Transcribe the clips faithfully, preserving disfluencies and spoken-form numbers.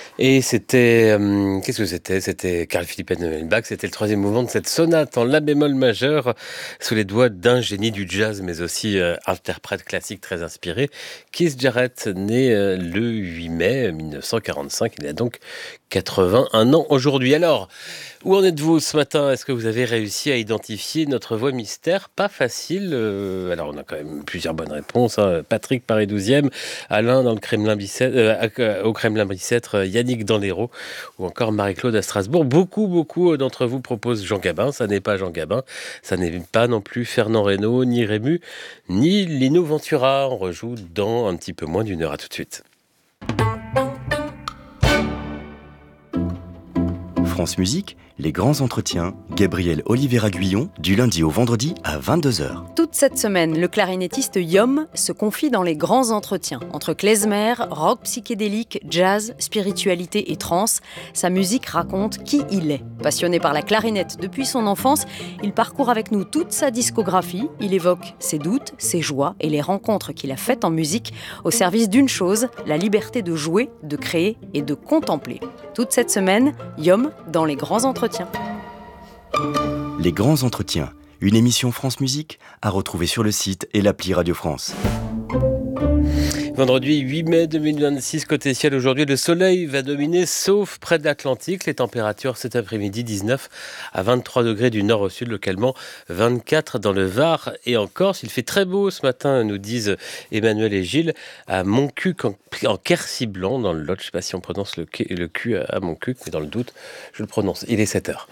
Et c'était, euh, qu'est-ce que c'était C'était Carl Philipp Emanuel Bach, c'était le troisième mouvement de cette sonate en la bémol majeur, sous les doigts d'un génie du jazz, mais aussi euh, interprète classique très inspiré. Keith Jarrett, né euh, le huit mai mille neuf cent quarante-cinq, il a donc quatre-vingt-un ans aujourd'hui. Alors, où en êtes-vous ce matin? Est-ce que vous avez réussi à identifier notre voix mystère? Pas facile. euh, alors, on a quand même plusieurs bonnes réponses, hein. Patrick, Paris douzième, Alain dans le Kremlin Bicêtre, euh, euh, au Kremlin Bicêtre, euh, Yannick dans l'Hérault, ou encore Marie-Claude à Strasbourg. Beaucoup, beaucoup d'entre vous proposent Jean Gabin. Ça n'est pas Jean Gabin. Ça n'est pas non plus Fernand Reynaud, ni Rému, ni Lino Ventura. On rejoue dans un petit peu moins d'une heure. À tout de suite. France Musique, les grands entretiens, Gabriel Oliveira-Guillon, du lundi au vendredi à vingt-deux heures. Toute cette semaine, le clarinettiste Yom se confie dans les grands entretiens. Entre klezmer, rock psychédélique, jazz, spiritualité et trance, sa musique raconte qui il est. Passionné par la clarinette depuis son enfance, il parcourt avec nous toute sa discographie. Il évoque ses doutes, ses joies et les rencontres qu'il a faites en musique au service d'une chose, la liberté de jouer, de créer et de contempler. Toute cette semaine, Yom dans les grands entretiens. Les grands entretiens, une émission France Musique à retrouver sur le site et l'appli Radio France. Vendredi huit mai deux mille vingt-six, côté ciel aujourd'hui, le soleil va dominer sauf près de l'Atlantique. Les températures cet après-midi, dix-neuf à vingt-trois degrés du nord au sud, localement vingt-quatre dans le Var et en Corse. Il fait très beau ce matin, nous disent Emmanuel et Gilles, à Montcuq en, en Quercy-Blanc, dans le Lot. Je ne sais pas si on prononce le, le Q à Montcuq, mais dans le doute, je le prononce. Il est sept heures.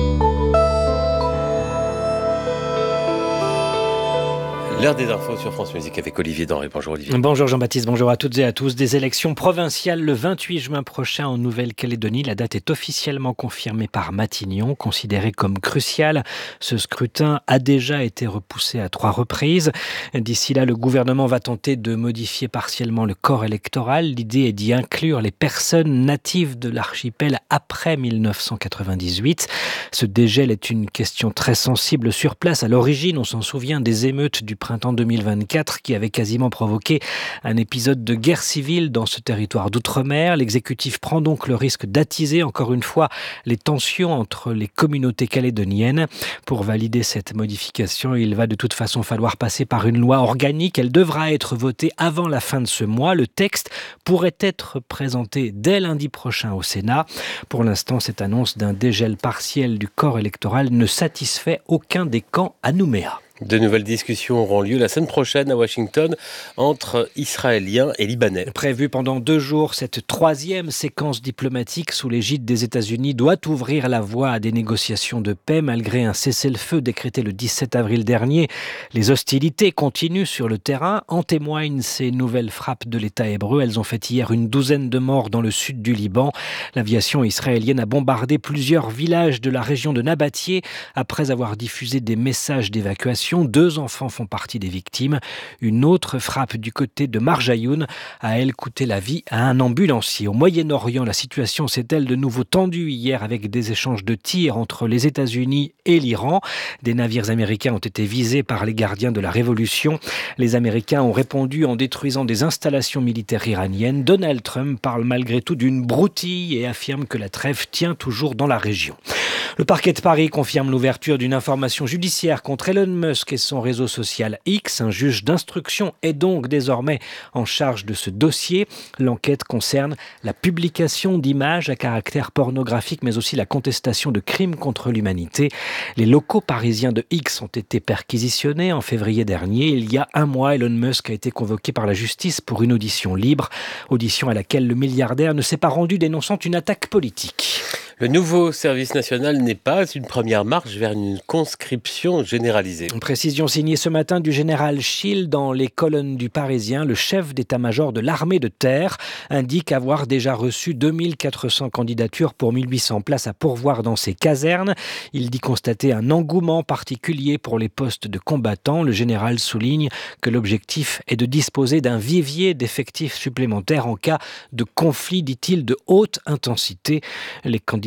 L'heure des infos sur France Musique avec Olivier Denré. Bonjour Olivier. Bonjour Jean-Baptiste, bonjour à toutes et à tous. Des élections provinciales le vingt-huit juin prochain en Nouvelle-Calédonie. La date est officiellement confirmée par Matignon, considérée comme cruciale. Ce scrutin a déjà été repoussé à trois reprises. D'ici là, le gouvernement va tenter de modifier partiellement le corps électoral. L'idée est d'y inclure les personnes natives de l'archipel après mille neuf cent quatre-vingt-dix-huit. Ce dégel est une question très sensible sur place. À l'origine, on s'en souvient des émeutes du printemps deux mille vingt-quatre qui avait quasiment provoqué un épisode de guerre civile dans ce territoire d'outre-mer. L'exécutif prend donc le risque d'attiser encore une fois les tensions entre les communautés calédoniennes. Pour valider cette modification, il va de toute façon falloir passer par une loi organique. Elle devra être votée avant la fin de ce mois. Le texte pourrait être présenté dès lundi prochain au Sénat. Pour l'instant, cette annonce d'un dégel partiel du corps électoral ne satisfait aucun des camps à Nouméa. De nouvelles discussions auront lieu la semaine prochaine à Washington entre Israéliens et Libanais. Prévue pendant deux jours, cette troisième séquence diplomatique sous l'égide des États-Unis doit ouvrir la voie à des négociations de paix malgré un cessez-le-feu décrété le dix-sept avril dernier. Les hostilités continuent sur le terrain. En témoignent ces nouvelles frappes de l'État hébreu. Elles ont fait hier une douzaine de morts dans le sud du Liban. L'aviation israélienne a bombardé plusieurs villages de la région de Nabatieh après avoir diffusé des messages d'évacuation. Deux enfants font partie des victimes. Une autre frappe du côté de Marjayoun a, elle, coûté la vie à un ambulancier. Au Moyen-Orient, la situation s'est, elle, de nouveau tendue hier avec des échanges de tirs entre les États-Unis et l'Iran. Des navires américains ont été visés par les gardiens de la révolution. Les Américains ont répondu en détruisant des installations militaires iraniennes. Donald Trump parle malgré tout d'une broutille et affirme que la trêve tient toujours dans la région. Le parquet de Paris confirme l'ouverture d'une information judiciaire contre Elon Musk et son réseau social X. Un juge d'instruction est donc désormais en charge de ce dossier. L'enquête concerne la publication d'images à caractère pornographique, mais aussi la contestation de crimes contre l'humanité. Les locaux parisiens de X ont été perquisitionnés en février dernier. Il y a un mois, Elon Musk a été convoqué par la justice pour une audition libre. Audition à laquelle le milliardaire ne s'est pas rendu, dénonçant une attaque politique. Le nouveau service national n'est pas une première marche vers une conscription généralisée. Une précision signée ce matin du général Schill dans les colonnes du Parisien. Le chef d'état-major de l'armée de terre indique avoir déjà reçu deux mille quatre cents candidatures pour mille huit cents places à pourvoir dans ses casernes. Il dit constater un engouement particulier pour les postes de combattants. Le général souligne que l'objectif est de disposer d'un vivier d'effectifs supplémentaires en cas de conflit, dit-il, de haute intensité. Les candidats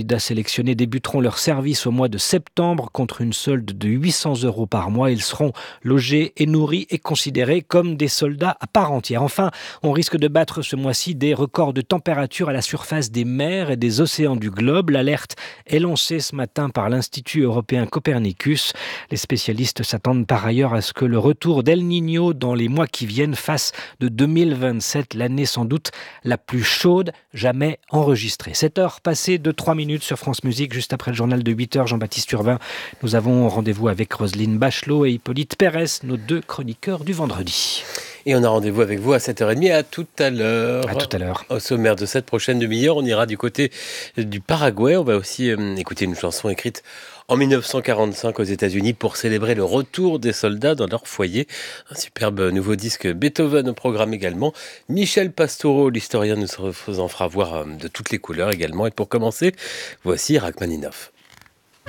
candidats sélectionnés débuteront leur service au mois de septembre contre une solde de huit cents euros par mois. Ils seront logés et nourris et considérés comme des soldats à part entière. Enfin, on risque de battre ce mois-ci des records de température à la surface des mers et des océans du globe. L'alerte est lancée ce matin par l'Institut européen Copernicus. Les spécialistes s'attendent par ailleurs à ce que le retour d'El Niño dans les mois qui viennent fasse de deux mille vingt-sept l'année sans doute la plus chaude jamais enregistrée. sept heures passées de trois minutes sur France Musique, juste après le journal de huit heures, Jean-Baptiste Urbain. Nous avons rendez-vous avec Roselyne Bachelot et Hippolyte Pérès, nos deux chroniqueurs du vendredi. Et on a rendez-vous avec vous à sept heures trente. À tout à l'heure. À tout à l'heure. Au sommaire de cette prochaine demi-heure, on ira du côté du Paraguay. On va aussi euh, écouter une chanson écrite en mille neuf cent quarante-cinq aux États-Unis pour célébrer le retour des soldats dans leur foyer. Un superbe nouveau disque Beethoven au programme également. Michel Pastoureau, l'historien, nous en fera voir de toutes les couleurs également. Et pour commencer, voici Rachmaninov.